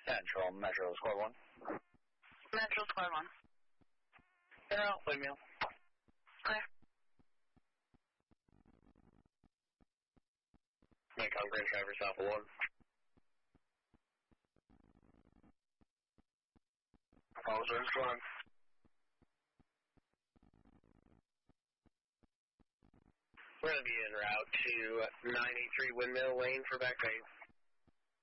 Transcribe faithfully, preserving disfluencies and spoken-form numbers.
Central, Metro Square one. Metro Square one. They're out, windmill. Clear. Make Grand driver south of one. Officer Squad. We're going to be en route to nine eight three Windmill Lane for back pay.